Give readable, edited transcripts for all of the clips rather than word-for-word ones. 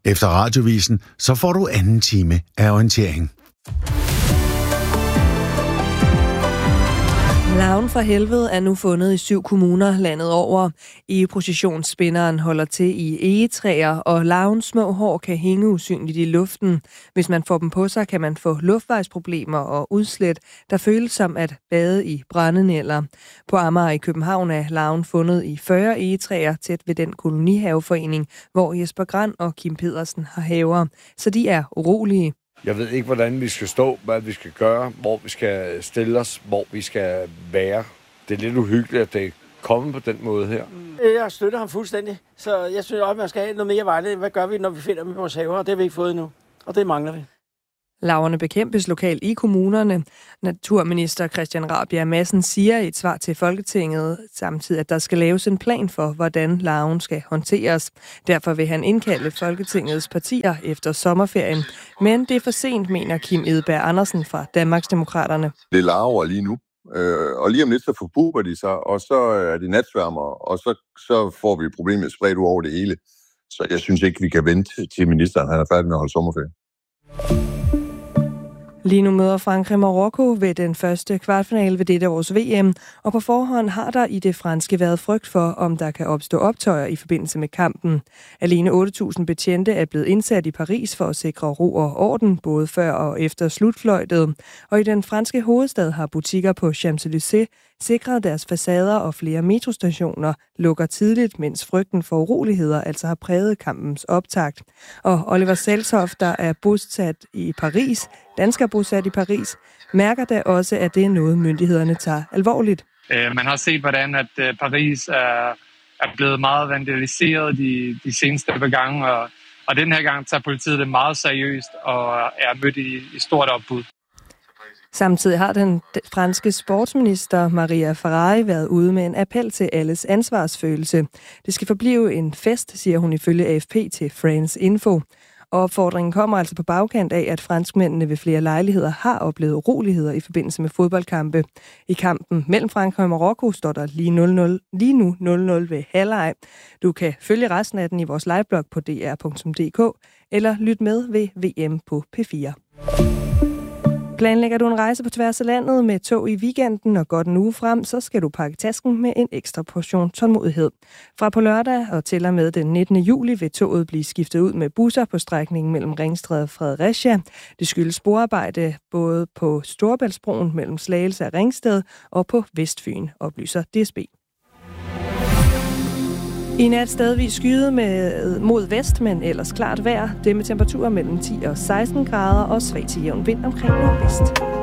Efter radiovisen, så får du anden time af orientering. Larven fra helvede er nu fundet i 7 kommuner landet over. Egeprocessionsspinderen holder til i egetræer, og larvens små hår kan hænge usynligt i luften. Hvis man får dem på sig, kan man få luftvejsproblemer og udslæt, der føles som at bade i brændenælder. På Amager i København er larven fundet i 40 egetræer tæt ved den kolonihaveforening, hvor Jesper Grand og Kim Pedersen har haver. Så de er urolige. Jeg ved ikke, hvordan vi skal stå, hvad vi skal gøre, hvor vi skal stille os, hvor vi skal være. Det er lidt uhyggeligt, at det er kommet på den måde her. Jeg støtter ham fuldstændig, så jeg synes også, at man skal have noget mere vejledning. Hvad gør vi, når vi finder dem i vores haver? Og det har vi ikke fået endnu, og det mangler vi. Larverne bekæmpes lokalt i kommunerne. Naturminister Christian Rabjerg Madsen siger i et svar til Folketinget samtidig, at der skal laves en plan for, hvordan larven skal håndteres. Derfor vil han indkalde Folketingets partier efter sommerferien. Men det er for sent, mener Kim Edberg Andersen fra Danmarksdemokraterne. Det er larver lige nu, og lige om lidt så forpuber de sig, og så er de natsværmer, og så får vi problemet spredt ud over det hele. Så jeg synes ikke, vi kan vente til ministeren han er færdig med at holde sommerferie. Lige nu møder Frankrig Marokko ved den første kvartfinale ved dette års VM, og på forhånd har der i det franske været frygt for, om der kan opstå optøjer i forbindelse med kampen. Alene 8.000 betjente er blevet indsat i Paris for at sikre ro og orden, både før og efter slutfløjtet. Og i den franske hovedstad har butikker på Champs-Élysées sikret deres facader, og flere metrostationer lukker tidligt, mens frygten for uroligheder altså har præget kampens optakt. Og Oliver Saltoft, der er bosat i Paris, dansker bosat i Paris, mærker da også, at det er noget, myndighederne tager alvorligt. Man har set, hvordan at Paris er blevet meget vandaliseret de seneste gange, og den her gang tager politiet det meget seriøst og er mødt i stort opbud. Samtidig har den franske sportsminister Maria Ferrari været ude med en appel til alles ansvarsfølelse. Det skal forblive en fest, siger hun ifølge AFP til France Info. Og opfordringen kommer altså på bagkant af, at franskmændene ved flere lejligheder har oplevet uroligheder i forbindelse med fodboldkampe. I kampen mellem Frankrig og Marokko står der lige nu 0-0 ved halvleg. Du kan følge resten af den i vores liveblog på dr.dk eller lyt med ved VM på P4. Planlægger du en rejse på tværs af landet med tog i weekenden og godt en uge frem, så skal du pakke tasken med en ekstra portion tålmodighed. Fra på lørdag og til og med den 19. juli vil toget blive skiftet ud med busser på strækningen mellem Ringsted og Fredericia. Det skyldes sporarbejde både på Storebæltsbroen mellem Slagelse og Ringsted og på Vestfyn, oplyser DSB. I nat stedvis skyet mod vest, men ellers klart vejr. Det med temperaturer mellem 10 og 16 grader og svag til jævn vind omkring nordvest.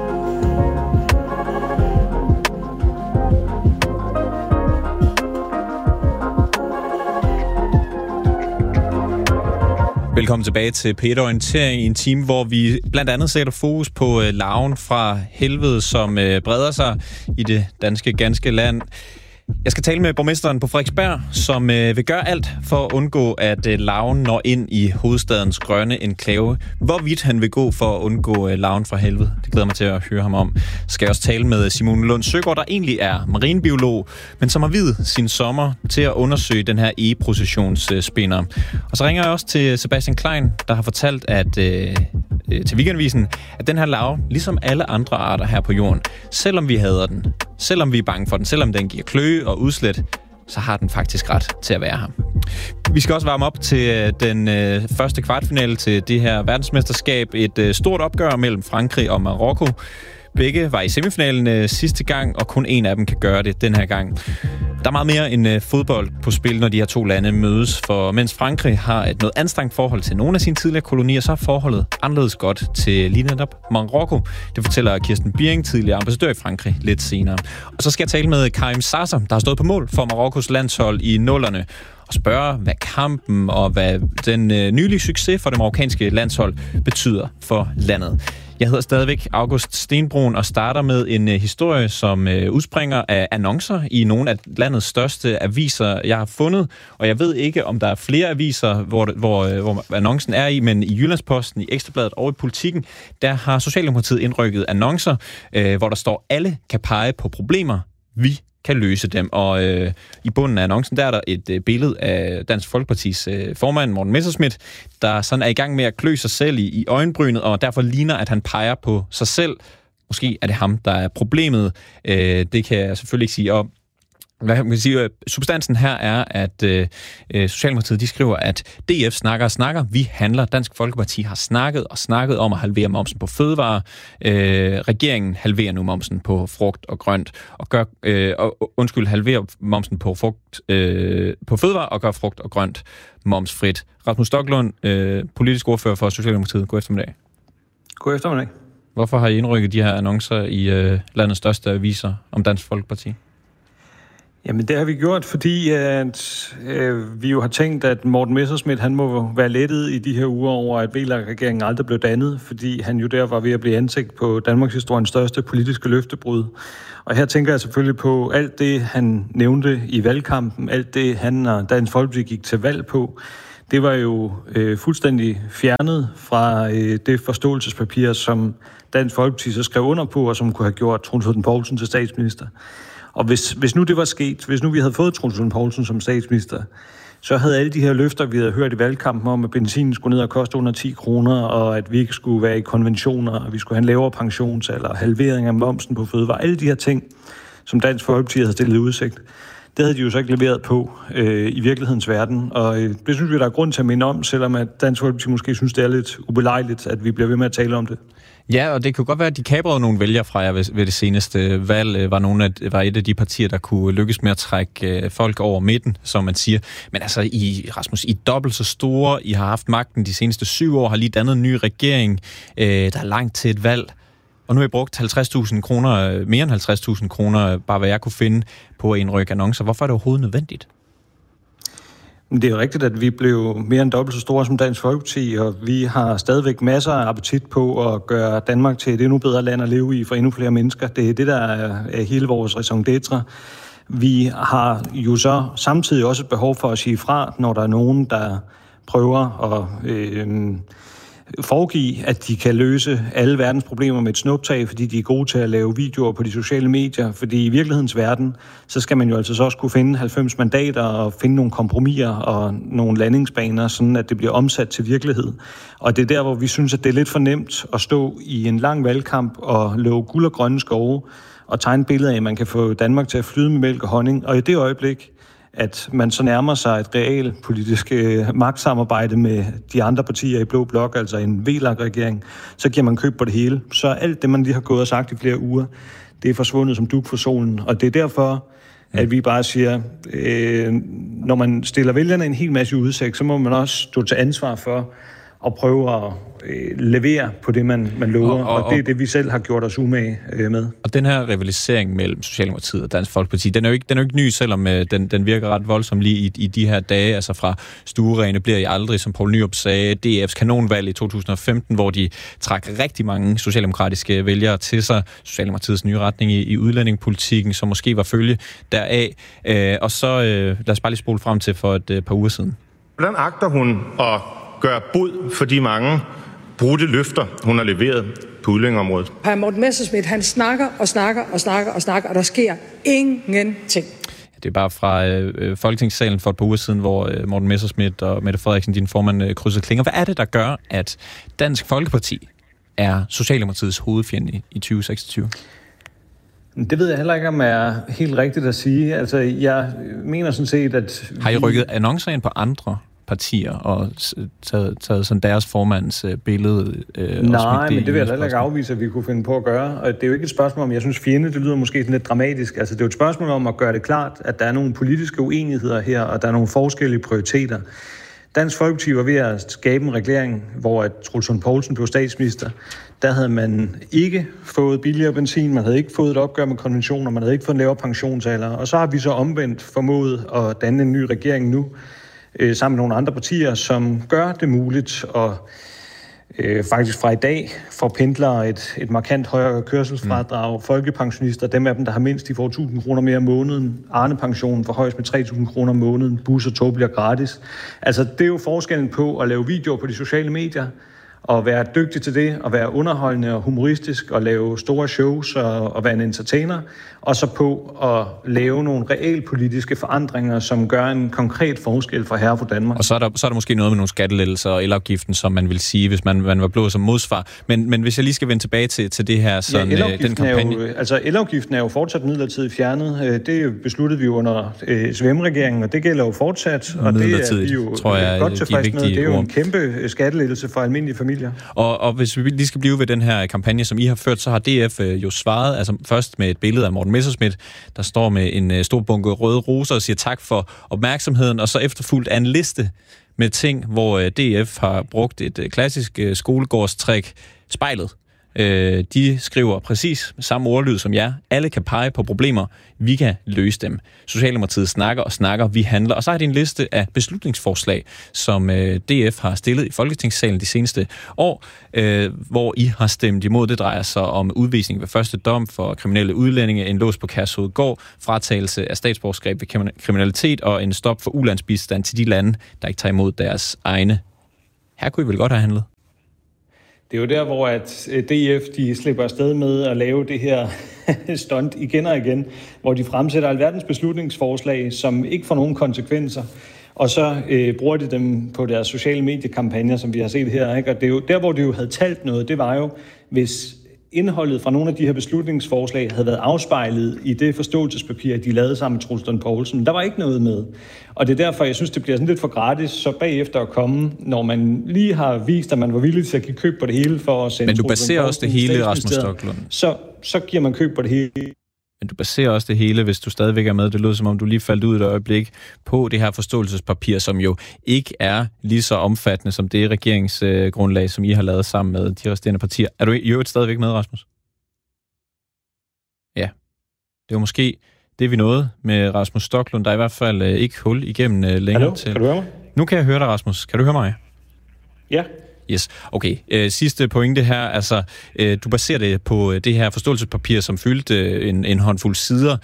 Velkommen tilbage til P1 Orientering i en time, hvor vi blandt andet sætter fokus på larven fra helvede, som breder sig i det ganske land. Jeg skal tale med borgmesteren på Frederiksberg, som vil gøre alt for at undgå, at larven når ind i hovedstadens grønne enklave. Hvor vidt han vil gå for at undgå larven fra helvede, det glæder mig til at høre ham om. Skal jeg også tale med Simone Lund Søgaard, der egentlig er marinebiolog, men som har viet sin sommer til at undersøge den her egeprocessionsspinder. Og så ringer jeg også til Sebastian Klein, der har fortalt til Weekendavisen, at den her larve, ligesom alle andre arter her på jorden, selvom vi hader den, selvom vi er bange for den, selvom den giver kløe og udslæt, så har den faktisk ret til at være her. Vi skal også varme op til den første kvartfinale til det her verdensmesterskab. Et stort opgør mellem Frankrig og Marokko. Begge var i semifinalen sidste gang, og kun en af dem kan gøre det den her gang. Der er meget mere end fodbold på spil, når de her to lande mødes, for mens Frankrig har et noget anstrengt forhold til nogle af sine tidligere kolonier, så er forholdet anderledes godt til lige netop Marokko. Det fortæller Kirsten Birring, tidligere ambassadør i Frankrig, lidt senere. Og så skal jeg tale med Karim Sasser, der har stået på mål for Marokkos landshold i 00'erne, og spørge, hvad kampen og hvad den nylige succes for det marokkanske landshold betyder for landet. Jeg hedder stadigvæk August Stenbroen og starter med en historie, som udspringer af annoncer i nogle af landets største aviser, jeg har fundet. Og jeg ved ikke, om der er flere aviser, hvor annoncen er i, men i Jyllandsposten, i Ekstrabladet og i Politikken, der har Socialdemokratiet indrykket annoncer, hvor der står, alle kan pege på problemer, vi kan løse dem. Og i bunden af annoncen, der er der et billede af Dansk Folkepartis formand, Morten Messerschmidt, der sådan er i gang med at klø sig selv i øjenbrynet, og derfor ligner, at han peger på sig selv. Måske er det ham, der er problemet. Det kan jeg selvfølgelig ikke sige om. Hvad kan man sige? Substansen her er, at Socialdemokratiet de skriver, at DF snakker. Vi handler. Dansk Folkeparti har snakket om at halvere momsen på fødevarer. Regeringen halverer nu momsen på frugt og grønt og halverer momsen på på fødevarer og gør frugt og grønt momsfrit. Rasmus Stoklund, politisk ordfører for Socialdemokratiet. God eftermiddag. God eftermiddag. Hvorfor har I indrykket de her annoncer i landets største aviser om Dansk Folkeparti? Jamen det har vi gjort, fordi vi jo har tænkt, at Morten Messerschmidt, han må være lettet i de her uger over, at VLAK-regeringen aldrig blev dannet, fordi han jo der var ved at blive ansigt på Danmarks historiens største politiske løftebrud. Og her tænker jeg selvfølgelig på alt det, han nævnte i valgkampen, alt det, han og Dansk Folkeparti gik til valg på. Det var jo fuldstændig fjernet fra det forståelsespapir, som Dansk Folkeparti så skrev under på, og som kunne have gjort Troels Lund Poulsen til statsminister. Og hvis nu det var sket, hvis nu vi havde fået Troels Lund Poulsen som statsminister, så havde alle de her løfter, vi havde hørt i valgkampen om, at benzinen skulle ned og koste under 10 kroner, og at vi ikke skulle være i konventioner, og vi skulle have en lavere pensionsalder, halvering af momsen på fødevarer, alle de her ting, som Dansk Folkeparti havde stillet i udsigt, det havde de jo så ikke leveret på i virkelighedens verden. Og det synes vi, der er grund til at minde om, selvom at Dansk Folkeparti måske synes, det er lidt ubelejligt, at vi bliver ved med at tale om det. Ja, og det kunne godt være, at de kabrede nogle vælgere fra jer ved det seneste valg. Var et af de partier, der kunne lykkes med at trække folk over midten, som man siger. Men altså, Rasmus, I er dobbelt så store. I har haft magten de seneste 7 år, har lige dannet en ny regering. Der er langt til et valg. Og nu har I brugt 50.000 kroner, mere end 50.000 kroner, bare hvad jeg kunne finde på at indrykke annoncer. Hvorfor er det overhovedet nødvendigt? Det er jo rigtigt, at vi blev mere end dobbelt så store som Dansk Folkeparti, og vi har stadigvæk masser af appetit på at gøre Danmark til et endnu bedre land at leve i for endnu flere mennesker. Det er det, der er hele vores raison d'être. Vi har jo så samtidig også et behov for at sige fra, når der er nogen, der prøver at foregive, at de kan løse alle verdens problemer med et snuptag, fordi de er gode til at lave videoer på de sociale medier. Fordi i virkelighedens verden, så skal man jo altså så også kunne finde 90 mandater og finde nogle kompromiser og nogle landingsbaner, sådan at det bliver omsat til virkelighed. Og det er der, hvor vi synes, at det er lidt for nemt at stå i en lang valgkamp og love guld og grønne skove og tegne billeder af, at man kan få Danmark til at flyde med mælk og honning. Og i det øjeblik, at man så nærmer sig et realpolitisk magtsamarbejde med de andre partier i Blå Blok, altså en VLAK-regering, så giver man køb på det hele. Så alt det, man lige har gået og sagt i flere uger, det er forsvundet som dug for solen. Og det er derfor, at vi bare siger, når man stiller vælgerne en hel masse udsigt, så må man også stå til ansvar for at prøve at levere på det, man lover. Og det er det, vi selv har gjort os umage med. Og den her rivalisering mellem Socialdemokratiet og Dansk Folkeparti, den er jo ikke ny, selvom den virker ret voldsom lige i de her dage. Altså fra stuerene bliver I aldrig, som Poul Nyrup sagde, DF's kanonvalg i 2015, hvor de trak rigtig mange socialdemokratiske vælgere til sig. Socialdemokratiets nye retning i udlændingepolitikken, som måske var følge deraf. Og så lad os bare lige spole frem til for et par uger siden. Hvordan agter hun at gøre bod for de mange brudte løfter, hun har leveret på udlændingeområdet? Hr. Morten Messerschmidt, han snakker, og der sker ingenting. Det er bare fra Folketingssalen for et par uger siden, hvor Morten Messerschmidt og Mette Frederiksen, din formand, krydsede klinger. Hvad er det, der gør, at Dansk Folkeparti er Socialdemokratiets hovedfjende i 2026? Det ved jeg heller ikke, om er helt rigtigt at sige. Altså, jeg mener sådan set, at... Har I rykket annoncer ind på andre partier og taget sådan deres formands billede? Nej, men det vil jeg heller ikke afvise, at vi kunne finde på at gøre. Og det er jo ikke et spørgsmål om, jeg synes fjende, det lyder måske sådan lidt dramatisk. Altså det er jo et spørgsmål om at gøre det klart, at der er nogle politiske uenigheder her, og der er nogle forskellige prioriteter. Dansk Folkeparti var ved at skabe en regering, hvor Troels Lund Poulsen blev statsminister. Der havde man ikke fået billigere benzin, man havde ikke fået et opgør med konventioner, man havde ikke fået en lavere pensionsalder. Og så har vi så omvendt formået at danne en ny regering nu, sammen med nogle andre partier, som gør det muligt at faktisk fra i dag får pendlere et markant højere kørselsfradrag. Folkepensionister, dem af dem, der har mindst, de får 1.000 kroner mere om måneden. Arnepensionen forhøjes med 3.000 kroner om måneden. Bus og tog bliver gratis. Altså, det er jo forskellen på at lave videoer på de sociale medier, og være dygtig til det, og være underholdende og humoristisk, og lave store shows og være en entertainer, og så på at lave nogle realpolitiske forandringer, som gør en konkret forskel for herre for Danmark. Og så er der måske noget med nogle skattelettelser og elafgiften, som man vil sige, hvis man var blå som modsvar. Men hvis jeg lige skal vende tilbage til det her, sådan, den kampagne... Elafgiften er jo fortsat midlertidigt fjernet. Det besluttede vi jo under SVM-regeringen, og det gælder jo fortsat, og det er vi jo godt tilfreds med. Det er jo en kæmpe skattelettelse for almindelige familier. Og hvis vi lige skal blive ved den her kampagne, som I har ført, så har DF jo svaret, altså først med et billede af Morten Messerschmidt, der står med en stor bunke røde roser og siger tak for opmærksomheden, og så efterfulgt af en liste med ting, hvor DF har brugt et klassisk skolegårdstrik, spejlet. De skriver præcis samme ordlyd som jer. Alle kan pege på problemer. Vi kan løse dem. Socialdemokratiet snakker og snakker. Vi handler. Og så har de en liste af beslutningsforslag, som DF har stillet i Folketingssalen de seneste år, hvor I har stemt imod. Det drejer sig om udvisning ved første dom for kriminelle udlændinge, en lås på Kærshovedgård, fratagelse af statsborgerskab ved kriminalitet og en stop for ulandsbistand til de lande, der ikke tager imod deres egne. Her kunne I vel godt have handlet? Det er jo der, hvor at DF de slipper afsted med at lave det her stunt igen og igen, hvor de fremsætter alverdens beslutningsforslag, som ikke får nogen konsekvenser, og så bruger de dem på deres sociale mediekampagner, som vi har set her. Ikke? Og det er jo der, hvor det jo havde talt noget, det var jo, hvis indholdet fra nogle af de her beslutningsforslag havde været afspejlet i det forståelsespapir, de lavede sammen med Troels Lund Poulsen. Der var ikke noget med. Og det er derfor, jeg synes, det bliver sådan lidt for gratis, så bagefter at komme, når man lige har vist, at man var villig til at give køb på det hele for at sende. Men du baserer også det hele, Rasmus Stoklund. Så giver man køb på det hele. Men du baserer også det hele, hvis du stadigvæk er med. Det lød som om, du lige faldt ud et øjeblik på det her forståelsespapir, som jo ikke er lige så omfattende som det regeringsgrundlag, som I har lavet sammen med de resterende partier. Er du i øvrigt stadigvæk med, Rasmus? Ja. Det var måske det, vi nåede med Rasmus Stoklund. Der er i hvert fald ikke hul igennem længere. Hallo? Til. Kan du høre mig? Nu kan jeg høre dig, Rasmus. Kan du høre mig? Ja. Yes, okay. Sidste pointe her, altså du baserer det på det her forståelsespapir, som fyldte en håndfuld sider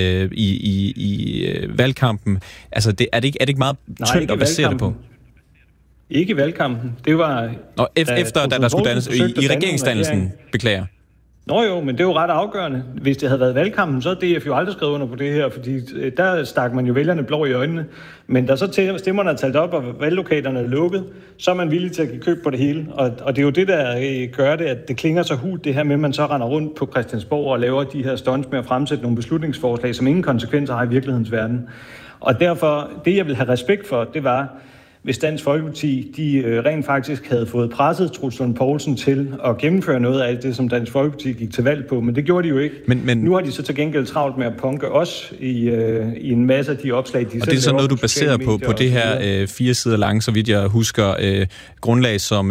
i valgkampen. Altså er det ikke meget tyndt at basere det på? Ikke i valgkampen. Det var... Efter da der skulle dannes i regeringsdannelsen, beklager. Nå jo, men det er jo ret afgørende. Hvis det havde været valgkampen, så havde DF jo aldrig skrevet under på det her, fordi der stak man jo vælgerne blå i øjnene. Men da så stemmerne er talt op, og valglokalerne er lukket, så er man villig til at give køb på det hele. Og det er jo det, der gør det, at det klinger så hult, det her med, at man så render rundt på Christiansborg og laver de her stunts med at fremsætte nogle beslutningsforslag, som ingen konsekvenser har i virkelighedens verden. Og derfor, det jeg vil have respekt for, det var, hvis Dansk Folkeparti, de rent faktisk havde fået presset Troels Lund Poulsen til at gennemføre noget af det, som Dansk Folkeparti gik til valg på. Men det gjorde de jo ikke. Men nu har de så til gengæld travlt med at punke os i en masse af de opslag, de selv. Og det er så noget, du baserer på det her 4 sider lange, så vidt jeg husker, grundlag, som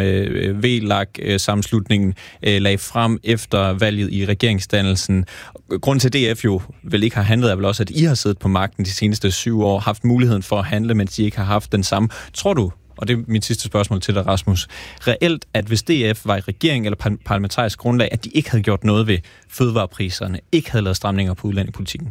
VLAG-sammenslutningen lagde frem efter valget i regeringsdannelsen. Grunden til, DF jo vel ikke har handlet, er vel også, at I har siddet på magten de seneste 7 år, haft muligheden for at handle, mens de ikke har haft den samme. Tror du, og det er mit sidste spørgsmål til dig, Rasmus, reelt, at hvis DF var i regering eller parlamentarisk grundlag, at de ikke havde gjort noget ved fødevarepriserne, ikke havde lavet stramninger på udlændingepolitikken?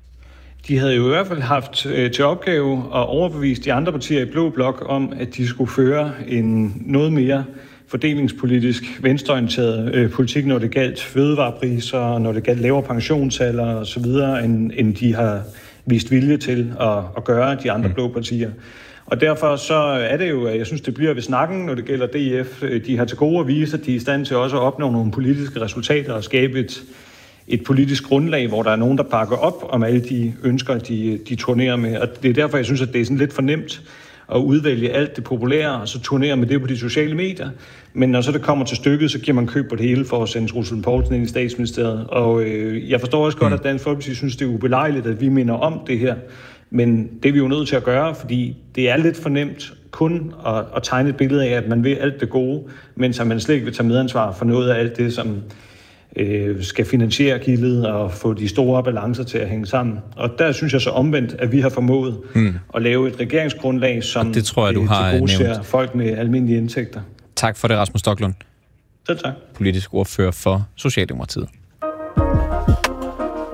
De havde jo i hvert fald haft til opgave at overbevise de andre partier i Blå Blok om, at de skulle føre en noget mere fordelingspolitisk venstreorienteret politik, når det galt fødevarepriser, når det galt lavere pensionsalder og så videre, end de har vist vilje til at gøre de andre blå partier. Og derfor så er det jo, jeg synes, det bliver ved snakken, når det gælder DF. De har til gode at vise, at de er i stand til også at opnå nogle politiske resultater og skabe et politisk grundlag, hvor der er nogen, der bakker op om alle de ønsker, de turnerer med. Og det er derfor, jeg synes, at det er sådan lidt for nemt at udvælge alt det populære, og så turnere med det på de sociale medier. Men når så det kommer til stykket, så giver man køb på det hele for at sende Troels Lund Poulsen ind i statsministeriet. Og jeg forstår også godt, at Dansk Folkeparti synes, det er ubelejligt, at vi minder om det her. Men det er vi jo nødt til at gøre, fordi det er lidt for nemt kun at tegne et billede af, at man vil alt det gode, mens man slet ikke vil tage medansvar for noget af alt det, som skal finansiere gildet og få de store balancer til at hænge sammen. Og der synes jeg så omvendt, at vi har formået at lave et regeringsgrundlag, som det tror jeg, du har tilgodeser folk med almindelige indtægter. Tak for det, Rasmus Stoklund. Selv tak. Politisk ordfører for Socialdemokratiet.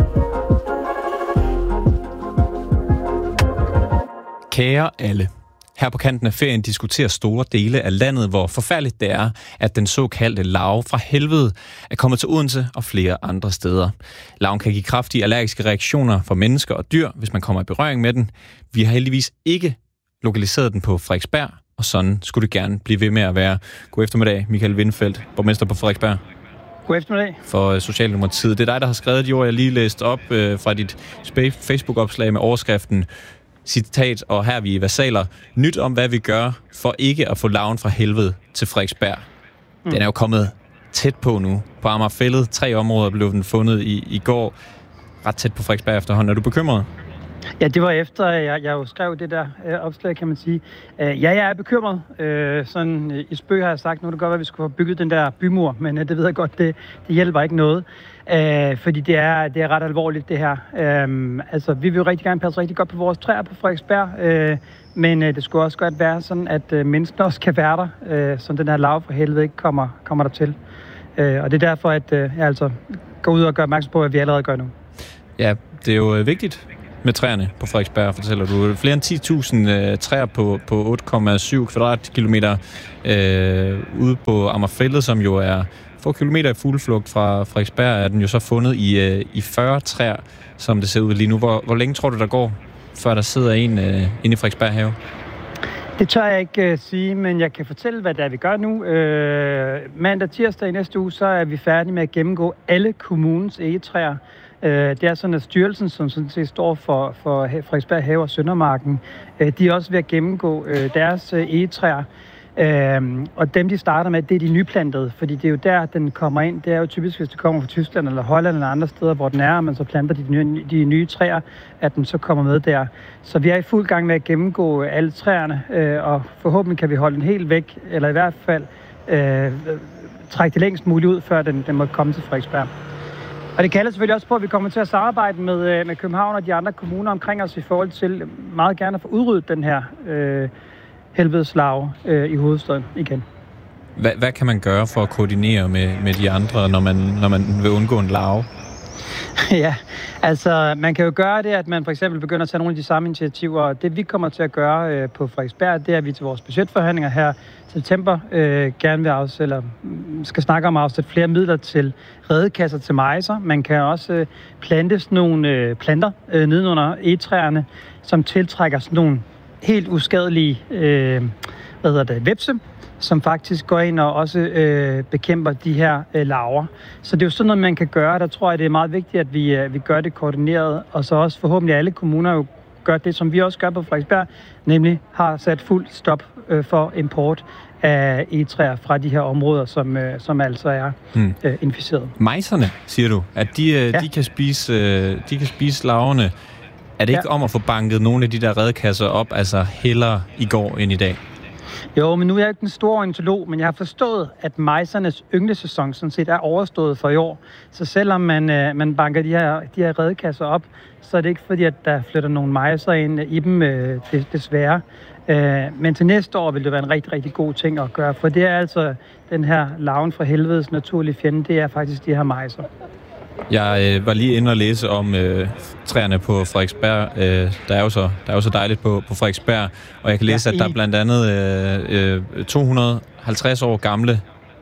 Kære alle. Her på kanten af ferien diskuterer store dele af landet, hvor forfærdeligt det er, at den såkaldte larve fra helvede er kommet til Odense og flere andre steder. Larven kan give kraftige allergiske reaktioner for mennesker og dyr, hvis man kommer i berøring med den. Vi har heldigvis ikke lokaliseret den på Frederiksberg, og sådan skulle det gerne blive ved med at være. God eftermiddag, Michael Vindfeldt, borgmester på Frederiksberg. God eftermiddag. For Socialdemokratiet. Det er dig, der har skrevet de ord, jeg lige læste op fra dit Facebook-opslag med overskriften citat, og her er vi i versaler. Nyt om, hvad vi gør for ikke at få larven fra helvede til Frederiksberg. Den er jo kommet tæt på nu. På Amagerfælled, 3 områder blev den fundet i går. Ret tæt på Frederiksberg efterhånden. Er du bekymret? Ja, det var efter, jeg jo skrev det der opslag, kan man sige. Ja, jeg er bekymret. Sådan i spøg har jeg sagt, nu er det godt, at vi skulle have bygget den der bymur, men det ved jeg godt, det hjælper ikke noget. Fordi det er ret alvorligt, det her. Altså, vi vil jo rigtig gerne passe rigtig godt på vores træer på Frederiksberg, men det skulle også godt være sådan, at mennesker også kan være der, så den her larve for helvede ikke kommer der til. Og det er derfor, at jeg altså går ud og gør opmærksom på, hvad vi allerede gør nu. Ja, det er jo vigtigt med træerne på Frederiksberg, fortæller du. Flere end 10.000 træer på 8,7 kvadratkilometer ude på Amagerfælled, som jo er få kilometer i fugleflugt fra Frederiksberg, er den jo så fundet i 40 træer, som det ser ud lige nu. Hvor længe tror du, der går, før der sidder en inde i Frederiksberg have? Det tør jeg ikke sige, men jeg kan fortælle, hvad det er, vi gør nu. Mandag, tirsdag i næste uge, så er vi færdige med at gennemgå alle kommunens egetræer. Det er sådan, at styrelsen, som sådan set står for Frederiksberg Have og Søndermarken, de er også ved at gennemgå deres egetræer. Og dem, de starter med, det er de nyplantede, fordi det er jo der, den kommer ind. Det er jo typisk, hvis det kommer fra Tyskland eller Holland eller andre steder, hvor den er, og man så planter de nye træer, at den så kommer med der. Så vi er i fuld gang med at gennemgå alle træerne, og forhåbentlig kan vi holde den helt væk, eller i hvert fald trække det længst muligt ud, før den må komme til Frederiksberg. Og det kalder selvfølgelig også på, at vi kommer til at samarbejde med København og de andre kommuner omkring os i forhold til meget gerne at få udryddet den her helvedeslarve i hovedstaden igen. Hvad kan man gøre for at koordinere med de andre, når man vil undgå en larve? Ja, altså man kan jo gøre det, at man for eksempel begynder at tage nogle af de samme initiativer. Og det vi kommer til at gøre på Frederiksberg, det er, at vi til vores budgetforhandlinger her i september gerne vil afsætte, eller skal snakke om at afsætte flere midler til redekasser til majser. Man kan også plante sådan nogle planter nedenunder egetræerne, som tiltrækker sådan nogle helt uskadelige vepse, som faktisk går ind og også bekæmper de her larver. Så det er jo sådan noget, man kan gøre. Der tror jeg, det er meget vigtigt, at vi gør det koordineret, og så også forhåbentlig alle kommuner jo gør det, som vi også gør på Frederiksberg, nemlig har sat fuld stop for import af egetræer fra de her områder, som altså er inficeret. Majserne, siger du, at de kan spise larverne. Er det ikke om at få banket nogle af de der redekasser op, altså hellere i går end i dag? Jo, men nu er jeg ikke den store ornitolog, men jeg har forstået, at majsernes ynglesæson sådan set er overstået for i år. Så selvom man banker de her redekasser op, så er det ikke fordi, at der flytter nogle majser ind i dem, desværre. Men til næste år vil det være en rigtig, rigtig god ting at gøre, for det er altså den her larven fra helvedes naturlige fjende, det er faktisk de her majser. Jeg var lige inde og læse om træerne på Frederiksberg. Der er jo så dejligt på Frederiksberg, og jeg kan læse, at der er blandt andet 250 år gamle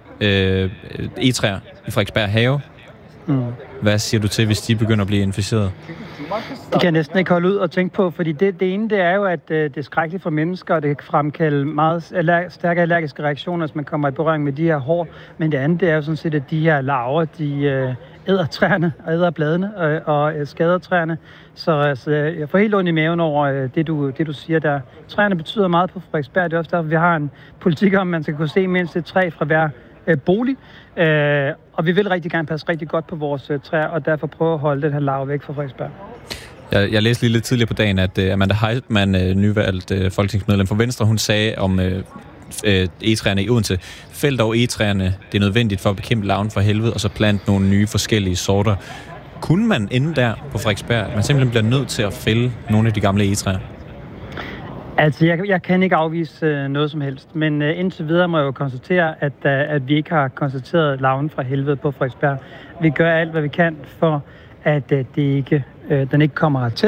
egetræer i Frederiksberg Have. Hvad siger du til, hvis de begynder at blive inficeret? Det kan jeg næsten ikke holde ud og tænke på, fordi det ene, det er jo, at det er skrækkeligt for mennesker, og det kan fremkalde meget stærke allergiske reaktioner, hvis man kommer i berøring med de her hår. Men det andet, det er jo sådan set, at de her larver, de æder træerne og æder bladene og skader træerne. Så jeg får helt ondt i maven over det, du siger der. Træerne betyder meget på Frederiksberg. Det er også derfor, vi har en politik om, at man skal kunne se mindst et træ fra hver bolig. Og vi vil rigtig gerne passe rigtig godt på vores træer, og derfor prøve at holde den her larve væk fra Frederiksberg. Jeg læste lige lidt tidligere på dagen, at Amanda Heitmann, nyvalgt folketingsmedlem for Venstre, hun sagde om egetræerne i Odense: fæld dog egetræerne, det er nødvendigt for at bekæmpe larven for helvede, og så plante nogle nye forskellige sorter. Kunne man ende der på Frederiksberg, at man simpelthen bliver nødt til at fælde nogle af de gamle egetræer? Altså, jeg kan ikke afvise noget som helst, men indtil videre må jeg jo konstatere, at vi ikke har konstateret larven fra helvede på Frederiksberg. Vi gør alt, hvad vi kan for, at den ikke kommer hertil,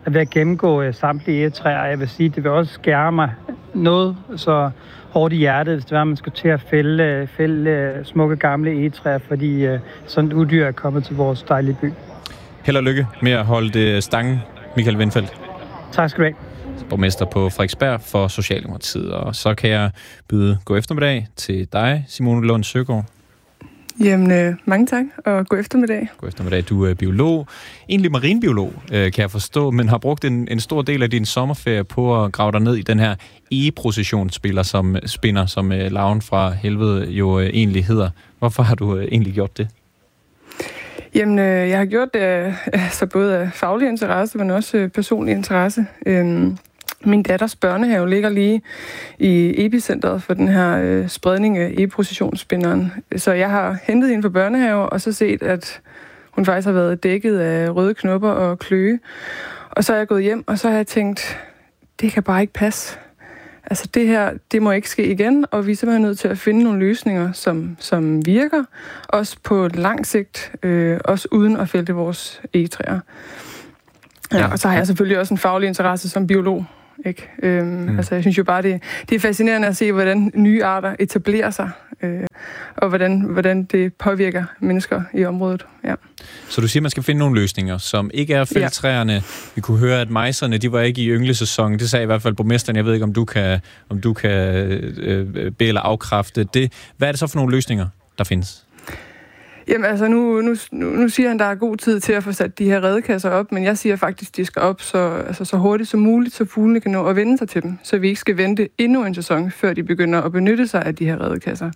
ved at gennemgå samtlige egetræer. Jeg vil sige, det vil også skære mig noget så hårdt i hjertet, hvis det var, at man skulle til at fælde smukke gamle egetræer, fordi sådan et udyr er kommet til vores dejlige by. Held og lykke med at holde det stangen, Michael Vindfeldt. Tak skal du have. Borgmester på Frederiksberg for Socialdemokratiet. Og så kan jeg byde god eftermiddag til dig, Simone Lund Søgaard. Jamen, mange tak, og god eftermiddag. God eftermiddag. Du er biolog, egentlig marinbiolog, kan jeg forstå, men har brugt en stor del af din sommerferie på at grave dig ned i den her egeprocessionsspinner, som larven fra helvede jo egentlig hedder. Hvorfor har du egentlig gjort det? Jamen, jeg har gjort det altså både af faglig interesse, men også personlig interesse. Min datters børnehave ligger lige i epicentret for den her spredning af egeprocessionsspinderen. Så jeg har hentet hende fra børnehave, og så set, at hun faktisk har været dækket af røde knopper og kløe. Og så er jeg gået hjem, og så har jeg tænkt, det kan bare ikke passe. Altså det her, det må ikke ske igen, og vi er simpelthen nødt til at finde nogle løsninger, som virker, også på lang sigt, også uden at fælde vores egetræer. Ja, og så har jeg selvfølgelig også en faglig interesse som biolog. Ikke? Altså jeg synes jo bare, det er fascinerende at se, hvordan nye arter etablerer sig, og hvordan det påvirker mennesker i området. Ja. Så du siger, man skal finde nogle løsninger, som ikke er fældtræerne. Ja. Vi kunne høre, at mejserne, de var ikke i ynglesæsonen. Det sagde i hvert fald borgmesteren. Jeg ved ikke, om du kan bede eller afkræfte det. Hvad er det så for nogle løsninger, der findes? Jamen altså, nu siger han, der er god tid til at få sat de her redekasser op, men jeg siger faktisk, de skal op så hurtigt som muligt, så fuglene kan nå at vende sig til dem, så vi ikke skal vente endnu en sæson, før de begynder at benytte sig af de her redekasser.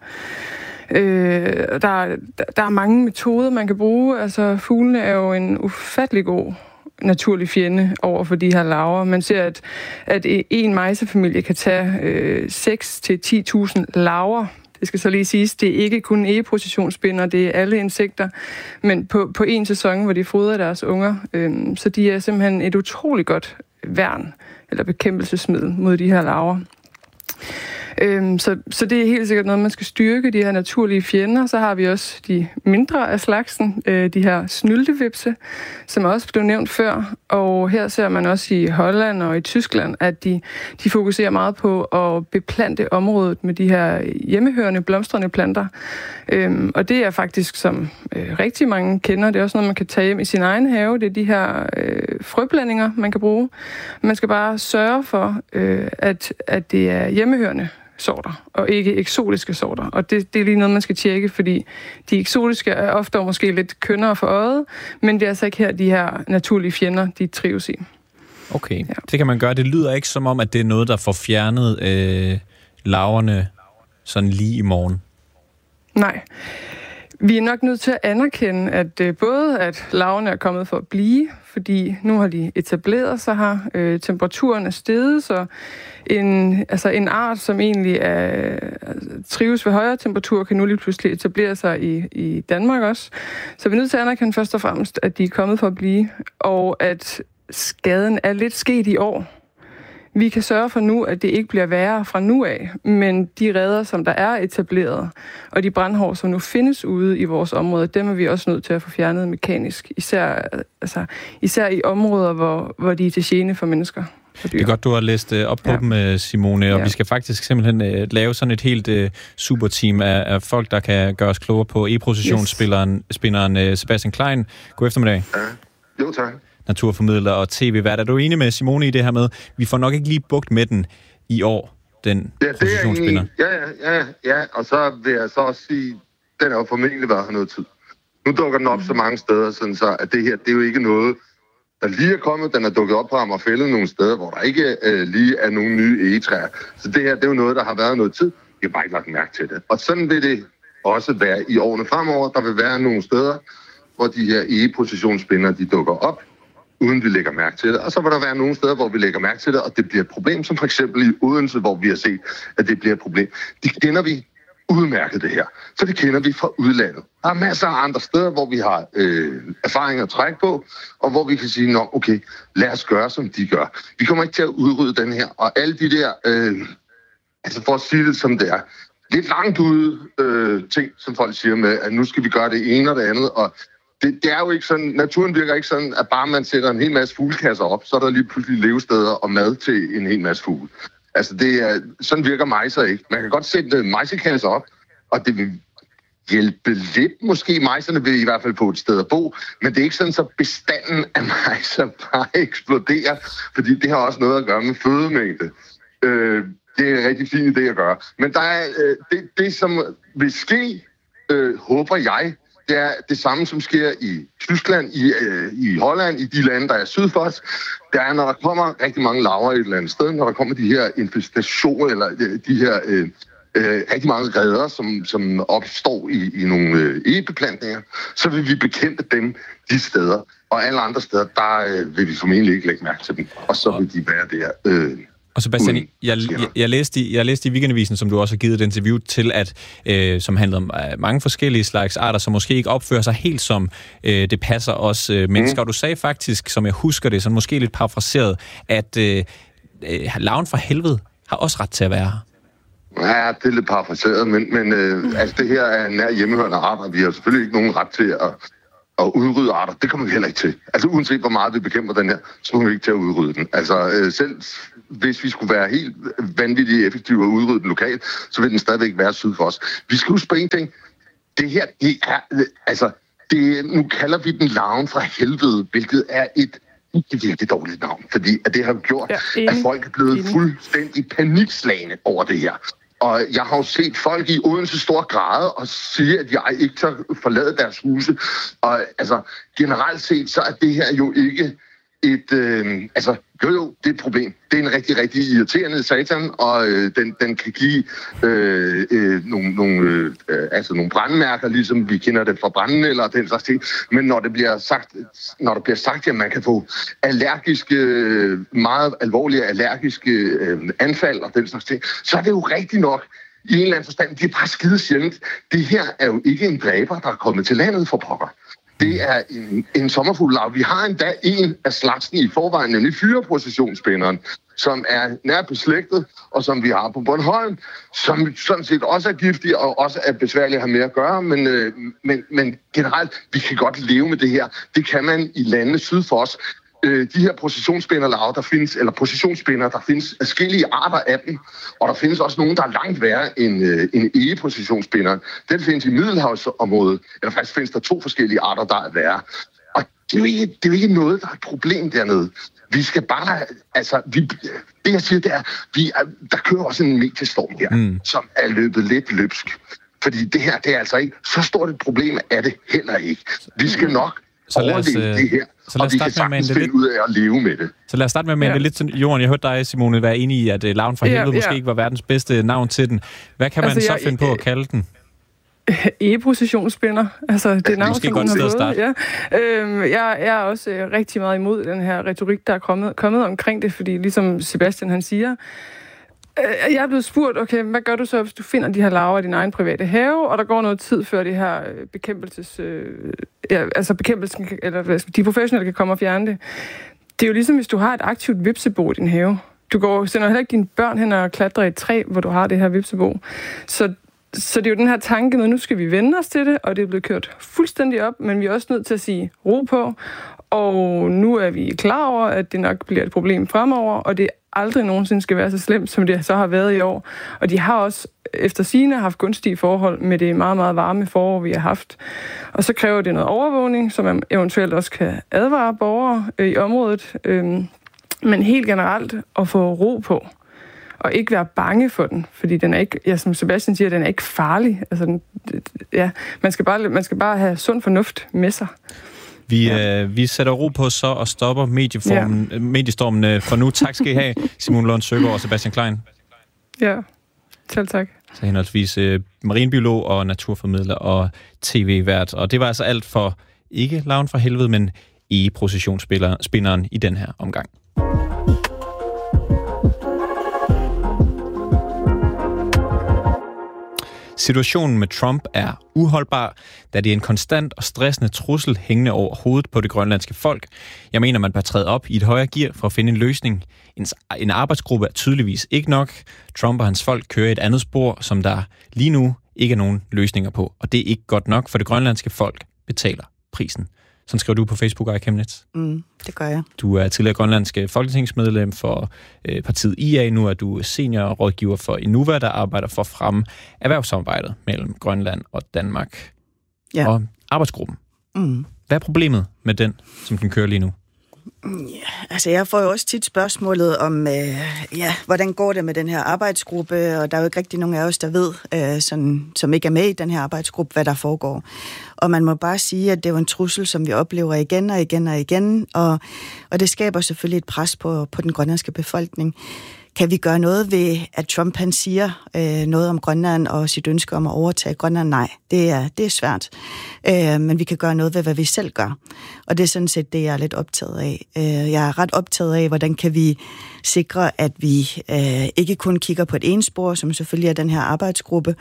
Der er mange metoder, man kan bruge. Altså, fuglene er jo en ufattelig god naturlig fjende over for de her larver. Man ser, at en mejsefamilie kan tage 6-10.000 larver. Det skal så lige siges, det er ikke kun egeprocessionsspindere, det er alle insekter, men på en sæson, hvor de fodrer deres unger. Så de er simpelthen et utroligt godt værn eller bekæmpelsesmiddel mod de her larver. Så det er helt sikkert noget, man skal styrke, de her naturlige fjender. Så har vi også de mindre af slagsen, de her snyltevipse, som også blev nævnt før. Og her ser man også i Holland og i Tyskland, at de fokuserer meget på at beplante området med de her hjemmehørende, blomstrende planter. Og det er faktisk, som rigtig mange kender, det er også noget, man kan tage hjem i sin egen have. Det er de her frøblandinger, man kan bruge. Man skal bare sørge for, at det er hjemmehørende sorter, og ikke eksotiske sorter. Og det er lige noget, man skal tjekke, fordi de eksotiske er ofte måske lidt kønnere for øjet, men det er altså ikke her, de her naturlige fjender, de trives i. Okay, ja. Det kan man gøre. Det lyder ikke som om, at det er noget, der får fjernet larverne sådan lige i morgen. Nej. Vi er nok nødt til at anerkende, at både at larverne er kommet for at blive, fordi nu har de etableret sig her, temperaturen er steget, så en art, som egentlig trives ved højere temperatur, kan nu lige pludselig etablere sig i Danmark også. Så vi er nødt til at anerkende først og fremmest, at de er kommet for at blive, og at skaden er lidt sket i år. Vi kan sørge for nu, at det ikke bliver værre fra nu af, men de reder, som der er etableret, og de brandhår, som nu findes ude i vores område, dem er vi også nødt til at få fjernet mekanisk. Især i områder, hvor de er til gene for mennesker. Det er godt, du har læst op på dem, Simone, og vi skal faktisk simpelthen lave sådan et helt superteam af folk, der kan gøre os klogere på egeprocessionsspinderen Sebastian Klein. God eftermiddag. Jo, tak. Naturformidler og tv-vært. Er du enig med Simone i det her med, vi får nok ikke lige bugt med den i år, den processionsspinder? Ja, og så vil jeg så også sige, den er jo formentlig været her noget tid. Nu dukker den op så mange steder, sådan så at det her, det er jo ikke noget, der lige er kommet. Den er dukket op på Amagerfælled nogle steder, hvor der ikke lige er nogen nye egetræer. Så det her, det er jo noget, der har været noget tid. Vi har bare ikke lagt mærke til det. Og sådan vil det også være i årene fremover. Der vil være nogle steder, hvor de her egeprocessionsspindere, de dukker op, uden vi lægger mærke til det. Og så vil der være nogle steder, hvor vi lægger mærke til det, og det bliver et problem, som for eksempel i Odense, hvor vi har set, at det bliver et problem. Det kender vi udmærket det her, for det kender vi fra udlandet. Der er masser af andre steder, hvor vi har erfaringer at trække på, og hvor vi kan sige, nå okay, lad os gøre, som de gør. Vi kommer ikke til at udrydde den her, og alle de der, altså for at sige det som det er, lidt langt ude ting, som folk siger med, at nu skal vi gøre det ene og det andet, og det er jo ikke sådan, naturen virker ikke sådan, at bare man sætter en hel masse fuglekasser op, så er der lige pludselig levesteder og mad til en hel masse fugle. Altså, sådan virker mejser ikke. Man kan godt sætte mejsekasser op, og det vil hjælpe lidt. Måske mejserne vil i hvert fald få et sted at bo, men det er ikke sådan, så bestanden af mejser bare eksploderer, fordi det har også noget at gøre med fødemængde. Det er en rigtig fin idé at gøre. Men der er det, som vil ske, håber jeg, det er det samme, som sker i Tyskland, i Holland, i de lande, der er syd for os. Der er, når der kommer rigtig mange larver et eller andet sted, når der kommer de her infestationer, eller de her rigtig mange reder, som opstår i nogle egebeplantninger, så vil vi bekæmpe dem de steder. Og alle andre steder, der vil vi formentlig ikke lægge mærke til dem. Og så vil de være der. Og Sebastian, jeg læste i Weekendavisen, som du også har givet et interview til, at som handlede om mange forskellige slags arter, som måske ikke opfører sig helt som det passer os mennesker. Og du sagde faktisk, som jeg husker det, sådan måske lidt parafraseret, at larven fra helvede har også ret til at være her. Ja, det er lidt parafraseret, men altså det her er nær hjemmehørende arter. Vi har selvfølgelig ikke nogen ret til at udrydde arter. Det kommer vi heller ikke til. Altså uanset hvor meget vi bekæmper den her, så kommer vi ikke til at udrydde den. Altså selv hvis vi skulle være helt vanvittigt effektive og udrydde den lokalt, så vil den stadigvæk være syd for os. Vi skal huske på en ting. Det her, det er, altså, nu kalder vi den larven fra helvede, hvilket er et virkelig dårligt navn, fordi at det har gjort, at folk er blevet fuldstændig panikslagne over det her. Og jeg har jo set folk i Odense stor grad og sige, at jeg ikke tør forlade deres huse. Og altså, generelt set, så er det her jo ikke et... Jo, det er et problem. Det er en rigtig, rigtig irriterende satan, og den kan give nogle brandmærker, ligesom vi kender det fra branden eller den slags ting. Men når der bliver sagt, at man kan få meget alvorlige allergiske anfald og den slags ting, så er det jo rigtigt nok i en eller anden forstand. Det er bare skide sjældent. Det her er jo ikke en dræber, der er kommet til landet for pokker. Det er en sommerfugllarve. Vi har endda en af slagsen i forvejen, nemlig fyreprocessionsspinderen, som er nært beslægtet, og som vi har på Bornholm, som sådan set også er giftig og også er besværlig at have med at gøre, men generelt, vi kan godt leve med det her. Det kan man i landene syd for os. De her processionsspinderlarver, der findes, eller processionsspindere, der findes forskellige arter af dem, og der findes også nogle, der er langt værre end egeprocessionsspinderen. Den findes i Middelhavsområdet, eller faktisk findes der 2 forskellige arter, der er værre. Og det er jo ikke noget, der er et problem dernede. Vi skal bare, det jeg siger, det er, der kører også en mediestorm her, som er løbet lidt løbsk. Fordi det her, det er altså ikke så stort et problem, er det heller ikke. Vi skal nok overleve det her. Og vi kan sagtens finde ud af at leve med det. Så lad os starte med lidt til jorden. Jeg hørte dig, Simone, være enig i, at larven fra helvede måske ikke var verdens bedste navn til den. Hvad kan man så finde på at kalde den? Egeprocessionsspinder. Altså, det er navn, som hun har fået. Ja. Jeg er også rigtig meget imod den her retorik, der er kommet omkring det, fordi ligesom Sebastian han siger, jeg er blevet spurgt, okay, hvad gør du så, hvis du finder de her larver i din egen private have, og der går noget tid før det her bekæmpelsen, eller de professionelle kan komme og fjerne det. Det er jo ligesom, hvis du har et aktivt hvepsebo i din have. Du sender heller ikke dine børn hen og klatrer i et træ, hvor du har det her hvepsebo. Så det er jo den her tanke med, nu skal vi vende os til det, og det er blevet kørt fuldstændig op, men vi er også nødt til at sige ro på, og nu er vi klar over, at det nok bliver et problem fremover, og det aldrig nogensinde skal være så slemt, som det så har været i år. Og de har også efter sigende haft gunstige forhold med det meget, meget varme forår, vi har haft. Og så kræver det noget overvågning, som man eventuelt også kan advare borgere i området. Men helt generelt at få ro på. Og ikke være bange for den, fordi den er ikke, som Sebastian siger, den er ikke farlig. Altså, man skal bare have sund fornuft med sig. Vi sætter ro på så og stopper mediestormen for nu. Tak skal I have, Simone Lund Søgaard og Sebastian Klein. Ja, selv tak. Så henholdsvis marinbiolog og naturformidler og tv-vært. Og det var altså alt for ikke larven fra helvede, men egeprocessionsspinderen i den her omgang. Situationen med Trump er uholdbar, da det er en konstant og stressende trussel hængende over hovedet på det grønlandske folk. Jeg mener, man bør træde op i et højere gear for at finde en løsning. En arbejdsgruppe er tydeligvis ikke nok. Trump og hans folk kører et andet spor, som der lige nu ikke er nogen løsninger på. Og det er ikke godt nok, for det grønlandske folk betaler prisen. Sådan skriver du på Facebook, Aaja Chemnitz. Det gør jeg. Du er tidligere grønlandsk folketingsmedlem for partiet IA. Nu er du seniorrådgiver for Inuva, der arbejder for at fremme erhvervssamarbejdet mellem Grønland og Danmark. Ja. Og arbejdsgruppen. Hvad er problemet med den, som den kører lige nu? Ja, altså jeg får jo også tit spørgsmålet om, hvordan går det med den her arbejdsgruppe, og der er jo ikke rigtig nogen af os, der ved, som ikke er med i den her arbejdsgruppe, hvad der foregår. Og man må bare sige, at det er jo en trussel, som vi oplever igen og igen og igen, og det skaber selvfølgelig et pres på den grønlandske befolkning. Kan vi gøre noget ved, at Trump han siger noget om Grønland og sit ønske om at overtage Grønland? Nej, det er svært. Men vi kan gøre noget ved, hvad vi selv gør. Og det er sådan set det, jeg er lidt optaget af. Jeg er ret optaget af, hvordan kan vi sikre, at vi ikke kun kigger på et ene spor, som selvfølgelig er den her arbejdsgruppe,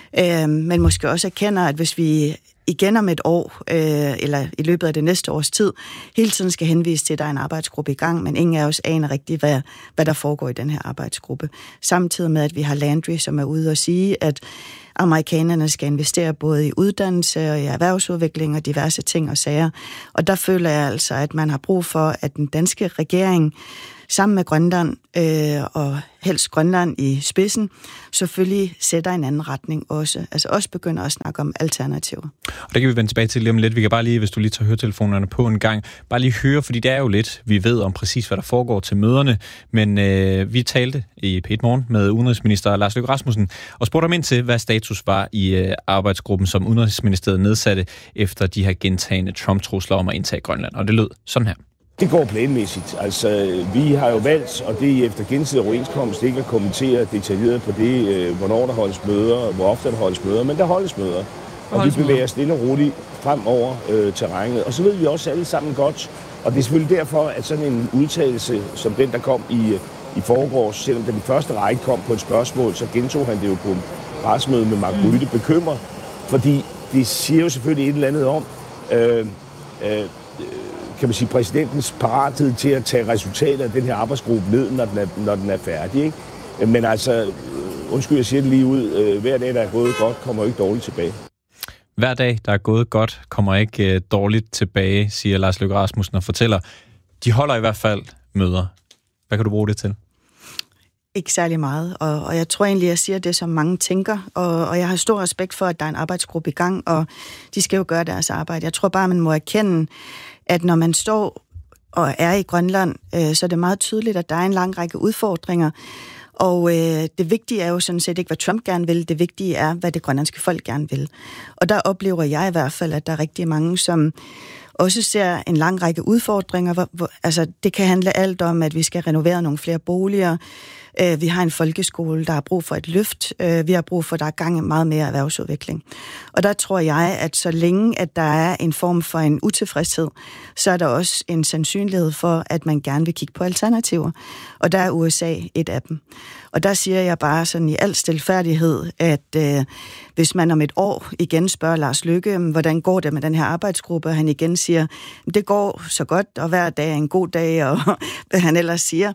men måske også erkender, at hvis vi igen om et år, eller i løbet af det næste års tid, hele tiden skal henvise til, at der er en arbejdsgruppe i gang, men ingen af os aner rigtigt, hvad der foregår i den her arbejdsgruppe. Samtidig med, at vi har Landry, som er ude og sige, at amerikanerne skal investere både i uddannelse og i erhvervsudvikling og diverse ting og sager. Og der føler jeg altså, at man har brug for, at den danske regering sammen med Grønland og helst Grønland i spidsen, selvfølgelig sætter en anden retning også. Altså også begynder at snakke om alternativer. Og der kan vi vende tilbage til lige om lidt. Vi kan bare lige, hvis du lige tager høretelefonerne på en gang, bare lige høre, fordi det er jo lidt, vi ved om præcis, hvad der foregår til møderne, men vi talte i P1 Morgen med udenrigsminister Lars Løkke Rasmussen og spurgte ham ind til, hvad status var i arbejdsgruppen, som Udenrigsministeriet nedsatte efter de her gentagne Trump-trusler om at indtage Grønland. Og det lød sådan her. Det går planmæssigt. Altså, vi har jo valgt, og det er efter gensidig overenskomst, ikke at kommentere detaljeret på det, hvornår der holdes møder, hvor ofte der holdes møder, men der holdes møder. Og vi bevæger stille og roligt frem over terrænet. Og så ved vi også alle sammen godt, og det er selvfølgelig derfor, at sådan en udtalelse som den, der kom i forgårs, selvom den første række kom på et spørgsmål, så gentog han det jo på en pressemøde med Mark Rytte, bekymrer, fordi det siger jo selvfølgelig et eller andet om, kan man sige, præsidentens parathed til at tage resultatet af den her arbejdsgruppe ned, når den er færdig. Ikke? Men altså, undskyld, jeg siger det lige ud, hver dag, der er gået godt, kommer ikke dårligt tilbage. Hver dag, der er gået godt, kommer ikke dårligt tilbage, siger Lars Løkke Rasmussen og fortæller. De holder i hvert fald møder. Hvad kan du bruge det til? Ikke særlig meget, og jeg tror egentlig, jeg siger det, som mange tænker, og jeg har stor respekt for, at der er en arbejdsgruppe i gang, og de skal jo gøre deres arbejde. Jeg tror bare, man må erkende, at når man står og er i Grønland, så er det meget tydeligt, at der er en lang række udfordringer, og det vigtige er jo sådan set ikke, hvad Trump gerne vil, det vigtige er, hvad det grønlandske folk gerne vil. Og der oplever jeg i hvert fald, at der er rigtig mange, som også ser en lang række udfordringer. Altså, det kan handle alt om, at vi skal renovere nogle flere boliger. Vi har en folkeskole, der har brug for et løft. Vi har brug for, at der er gang i meget mere erhvervsudvikling. Og der tror jeg, at så længe, at der er en form for en utilfredshed, så er der også en sandsynlighed for, at man gerne vil kigge på alternativer. Og der er USA et af dem. Og der siger jeg bare sådan i al stilfærdighed, at hvis man om et år igen spørger Lars Løkke, hvordan går det med den her arbejdsgruppe, og han igen siger, det går så godt, og hver dag er en god dag, og hvad han ellers siger,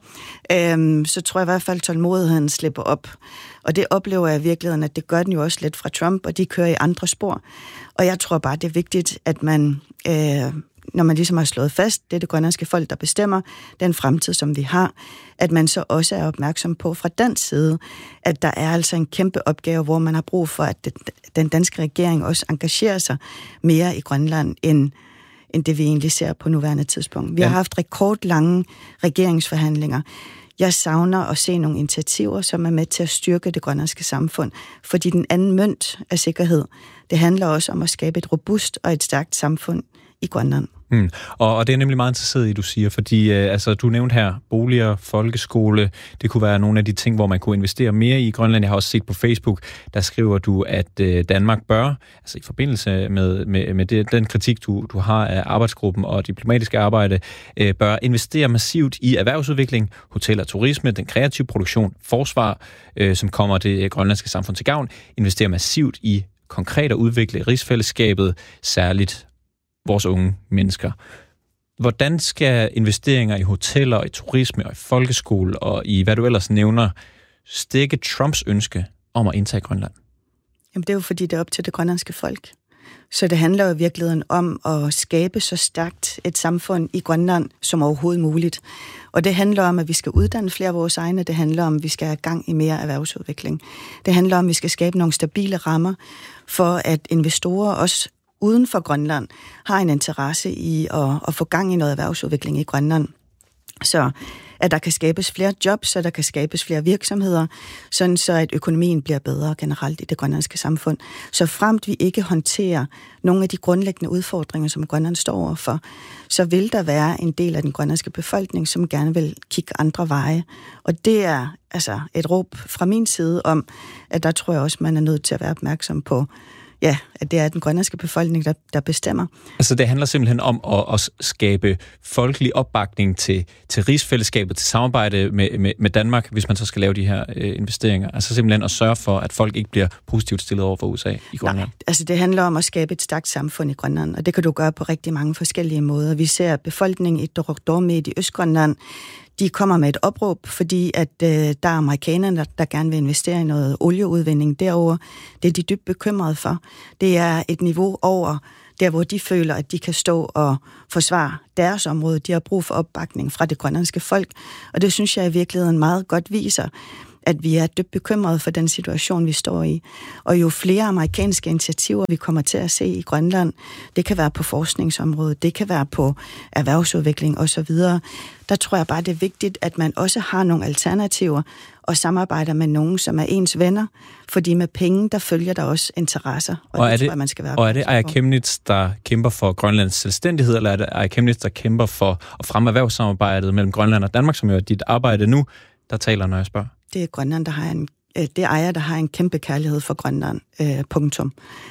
så tror jeg i hvert fald, at tålmodigheden slipper op. Og det oplever jeg i virkeligheden, at det gør den jo også lidt fra Trump, og de kører i andre spor. Og jeg tror bare, det er vigtigt, at man, når man ligesom har slået fast, det er det grønlandske folk, der bestemmer den fremtid, som vi har, at man så også er opmærksom på fra den side, at der er altså en kæmpe opgave, hvor man har brug for, at den danske regering også engagerer sig mere i Grønland, end det vi egentlig ser på nuværende tidspunkt. Vi har haft rekordlange regeringsforhandlinger. Jeg savner at se nogle initiativer, som er med til at styrke det grønlandske samfund, fordi den anden mønt af sikkerhed, det handler også om at skabe et robust og et stærkt samfund i Grønland. Og det er nemlig meget interesseret i, du siger, fordi du nævnte her boliger, folkeskole, det kunne være nogle af de ting, hvor man kunne investere mere i Grønland. Jeg har også set på Facebook, der skriver du, at Danmark bør, altså i forbindelse med den kritik, du har af arbejdsgruppen og diplomatiske arbejde, bør investere massivt i erhvervsudvikling, hotel og turisme, den kreative produktion, forsvar, som kommer det grønlandske samfund til gavn, investere massivt i konkret at udvikle rigsfællesskabet, særligt vores unge mennesker. Hvordan skal investeringer i hoteller, og i turisme, og i folkeskole, og i hvad du ellers nævner, stikke Trumps ønske om at indtage Grønland? Jamen det er jo fordi, det er op til det grønlandske folk. Så det handler jo i virkeligheden om at skabe så stærkt et samfund i Grønland som overhovedet muligt. Og det handler om, at vi skal uddanne flere af vores egne. Det handler om, at vi skal have gang i mere erhvervsudvikling. Det handler om, at vi skal skabe nogle stabile rammer for, at investorer også uden for Grønland har en interesse i at få gang i noget erhvervsudvikling i Grønland. Så at der kan skabes flere jobs, så der kan skabes flere virksomheder, sådan så at økonomien bliver bedre generelt i det grønlandske samfund. Så fremt vi ikke håndterer nogle af de grundlæggende udfordringer, som Grønland står overfor, så vil der være en del af den grønlandske befolkning, som gerne vil kigge andre veje. Og det er altså et råb fra min side om, at der tror jeg også, man er nødt til at være opmærksom på, ja, at det er den grønlandske befolkning, der bestemmer. Altså det handler simpelthen om at skabe folkelig opbakning til rigsfællesskabet, til samarbejde med Danmark, hvis man så skal lave de her investeringer. Altså simpelthen at sørge for, at folk ikke bliver positivt stillet over for USA i Grønland. Nej, altså det handler om at skabe et stærkt samfund i Grønland, og det kan du gøre på rigtig mange forskellige måder. Vi ser befolkningen i Dorokdorme i Østgrønland, de kommer med et opråb, fordi at der er amerikanerne, der gerne vil investere i noget olieudvinding derovre. Det er de dybt bekymrede for. Det er et niveau over der, hvor de føler, at de kan stå og forsvare deres område. De har brug for opbakning fra det grønlandske folk, og det synes jeg i virkeligheden meget godt viser, at vi er dybt bekymrede for den situation, vi står i. Og jo flere amerikanske initiativer, vi kommer til at se i Grønland, det kan være på forskningsområdet, det kan være på erhvervsudvikling osv., der tror jeg bare, det er vigtigt, at man også har nogle alternativer og samarbejder med nogen, som er ens venner, fordi med penge, der følger der også interesser, og det tror jeg, man skal være. Og er det Aaja Chemnitz, der kæmper for Grønlands selvstændighed, eller er det Aaja Chemnitz, der kæmper for at fremme erhvervssamarbejdet mellem Grønland og Danmark, som jo er dit arbejde nu, der taler, når jeg spørger? Det er Grønland, det er Aaja, der har en kæmpe kærlighed for Grønland, punktum.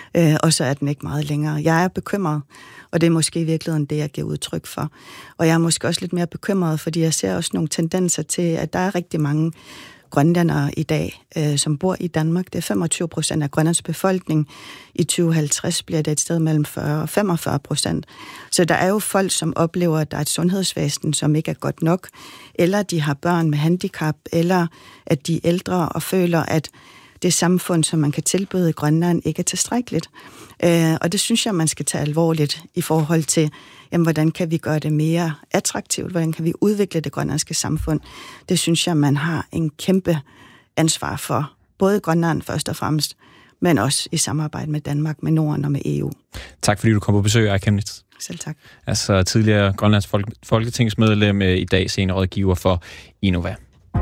Og så er den ikke meget længere. Jeg er bekymret, og det er måske i virkeligheden det, jeg giver udtryk for. Og jeg er måske også lidt mere bekymret, fordi jeg ser også nogle tendenser til, at der er rigtig mange grønlændere i dag, som bor i Danmark. Det er 25% af Grønlands befolkning. I 2050 bliver det et sted mellem 40 og 45%. Så der er jo folk, som oplever, at der er et sundhedsvæsen, som ikke er godt nok, eller de har børn med handicap, eller at de er ældre og føler, at det samfund, som man kan tilbyde i Grønland, ikke er tilstrækkeligt. Og det synes jeg, man skal tage alvorligt i forhold til, jamen, hvordan kan vi gøre det mere attraktivt? Hvordan kan vi udvikle det grønlandske samfund? Det synes jeg, man har en kæmpe ansvar for. Både i Grønland først og fremmest, men også i samarbejde med Danmark, med Norden og med EU. Tak fordi du kom på besøg, Aaja Chemnitz. Selv tak. Altså tidligere Grønlands folketingsmedlem, i dag seniorrådgiver for Innova.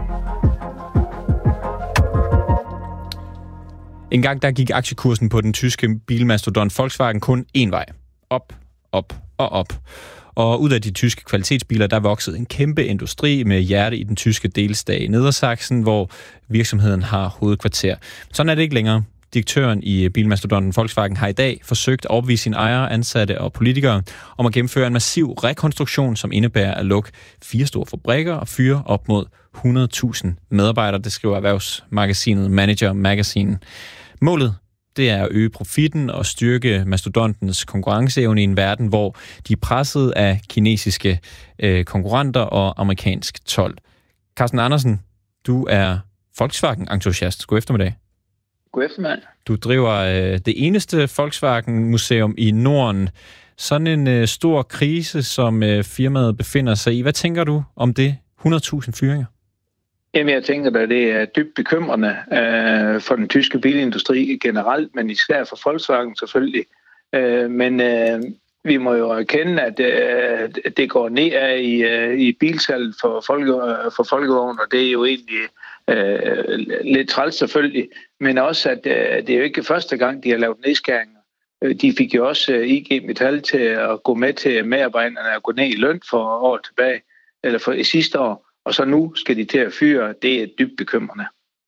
En gang der gik aktiekursen på den tyske bilmastodont Volkswagen kun én vej. Op, op og op. Og ud af de tyske kvalitetsbiler, der voksede en kæmpe industri med hjerte i den tyske delstat Nedersachsen, hvor virksomheden har hovedkvarter. Sådan er det ikke længere. Direktøren i bilmastodonten Volkswagen har i dag forsøgt at overbevise sine ejere, ansatte og politikere om at gennemføre en massiv rekonstruktion, som indebærer at lukke 4 store fabrikker og fyre op mod 100.000 medarbejdere, det skriver erhvervsmagasinet Manager Magazine. Målet, det er at øge profitten og styrke mastodontens konkurrenceevne i en verden, hvor de er presset af kinesiske konkurrenter og amerikansk told. Carsten Andersen, du er Volkswagen-entusiast. God eftermiddag. God eftermiddag. Du driver det eneste Volkswagen-museum i Norden. Sådan en stor krise, som firmaet befinder sig i. Hvad tænker du om det? 100.000 fyringer? Jamen, jeg tænker, at det er dybt bekymrende for den tyske bilindustri generelt, men især for Volkswagen selvfølgelig. Men vi må jo erkende, at det går ned i bilsalget for folkevogn, og det er jo egentlig lidt træls selvfølgelig, men også, at det er jo ikke første gang, de har lavet nedskæringer. De fik jo også IG Metall til at gå med til medarbejderne at gå ned i løn for år tilbage, eller for sidste år. Og så nu skal de til at fyre. Det er dybt bekymrende.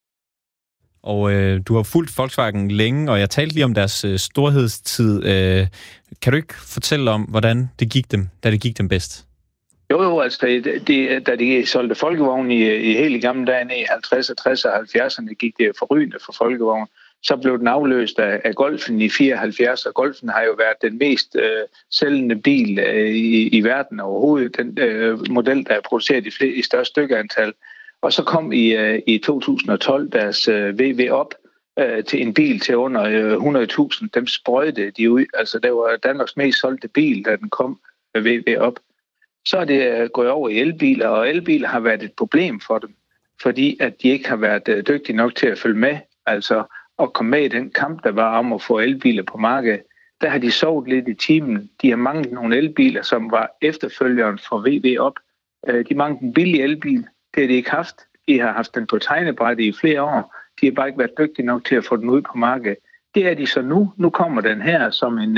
Og du har fulgt Volkswagen længe, og jeg talte lige om deres storhedstid. Kan du ikke fortælle om, hvordan det gik dem, da det gik dem bedst? Jo, altså da de solgte folkevogn i helt gamle dage, i 50'erne, 60'erne og 70'erne, gik det forrygende for folkevogn. Så blev den afløst af Golfen i 74, og Golfen har jo været den mest sælgende bil i verden overhovedet. Den model, der er produceret i størst stykkeantal. Og så kom i 2012 deres VW op, til en bil til under 100.000. Dem sprøjtede de ud. Altså, det var Danmarks mest solgte bil, da den kom VW op. Så er det gået over i elbiler, og elbiler har været et problem for dem, fordi at de ikke har været dygtige nok til at følge med, altså at komme med i den kamp, der var om at få elbiler på markedet. Der har de sovet lidt i timen. De har manglet nogle elbiler, som var efterfølgeren for VW op. De manglede en billig elbil. Det har de ikke haft. De har haft den på tegnebrættet i flere år. De har bare ikke været dygtige nok til at få den ud på markedet. Det er de så nu. Nu kommer den her som en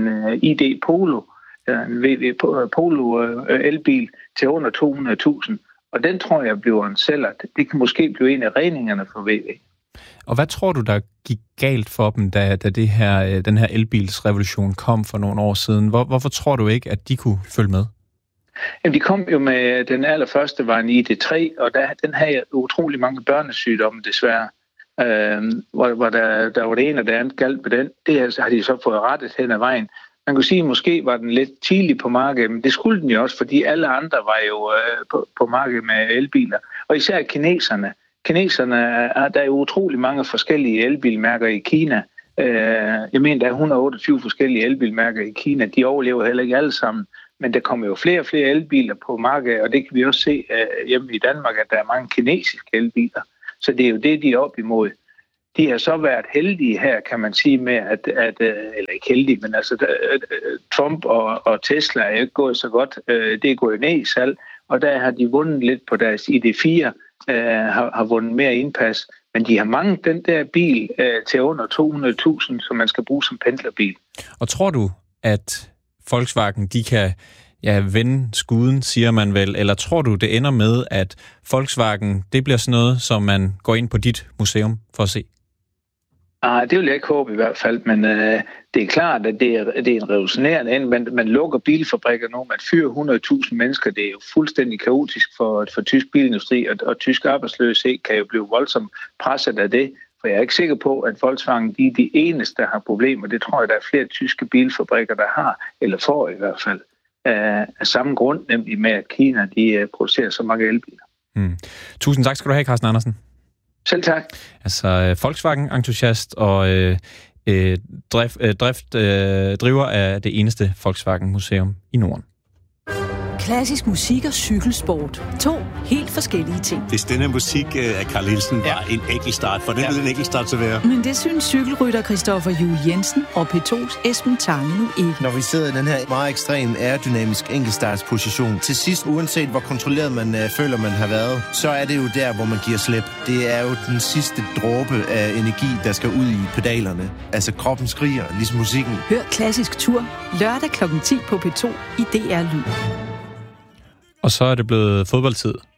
ID Polo, en VW Polo elbil til under 200.000. Og den tror jeg bliver en sælger. Det kan måske blive en af regningerne for VW. Og hvad tror du, der gik galt for dem, da den her elbilsrevolution kom for nogle år siden? Hvorfor tror du ikke, at de kunne følge med? Jamen, de kom jo med, den allerførste var en ID3, og den havde utrolig mange børnesygdomme, desværre. Hvor der var det ene og det andet galt med den. Det har de så fået rettet hen ad vejen. Man kunne sige, at måske var den lidt tidlig på markedet, men det skulle den jo også, fordi alle andre var jo på markedet med elbiler. Og især kineserne. Der er jo utrolig mange forskellige elbilmærker i Kina. Jeg mener, der er 128 forskellige elbilmærker i Kina. De overlever heller ikke alle sammen. Men der kommer jo flere og flere elbiler på markedet, og det kan vi også se hjemme i Danmark, at der er mange kinesiske elbiler. Så det er jo det, de er op imod. De har så været heldige her, kan man sige, med eller ikke heldige, men altså Trump og Tesla er ikke gået så godt. Det er gået ned i salg, og der har de vundet lidt på deres ID4, har vundet mere indpas. Men de har manglet den der bil til under 200.000, som man skal bruge som pendlerbil. Og tror du, at Volkswagen, de kan vende skuden, siger man vel, eller tror du, det ender med, at Volkswagen, det bliver sådan noget, som man går ind på dit museum for at se? Det vil jeg ikke håbe i hvert fald, men det er klart, at det er en revolutionerende end. Man lukker bilfabrikker nu, man fyrer 100.000 mennesker. Det er jo fuldstændig kaotisk for tysk bilindustri, og tysk arbejdsløshed kan jo blive voldsomt presset af det. For jeg er ikke sikker på, at Volkswagen de er de eneste, der har problemer. Det tror jeg, der er flere tyske bilfabrikker, der har, eller får i hvert fald, af samme grund, nemlig med, at Kina de producerer så mange elbiler. Tusind tak skal du have, Carsten Andersen. Selv tak. Altså Volkswagen-entusiast og driver af det eneste Volkswagen-museum i Norden. Klassisk musik og cykelsport. 2 helt forskellige ting. Hvis denne musik af Carl Nielsen var en enkeltstart, for den ville en enkeltstart til være. Men det synes cykelrytter Christoffer Juhl Jensen og P2's Esben Tange nu ikke. Når vi sidder i den her meget ekstrem aerodynamisk enkeltstartsposition, til sidst, uanset hvor kontrolleret man føler, man har været, så er det jo der, hvor man giver slip. Det er jo den sidste dråbe af energi, der skal ud i pedalerne. Altså kroppen skriger, ligesom musikken. Hør Klassisk Tur lørdag kl. 10 på P2 i DR Lyd. Og så er det blevet fodboldtid.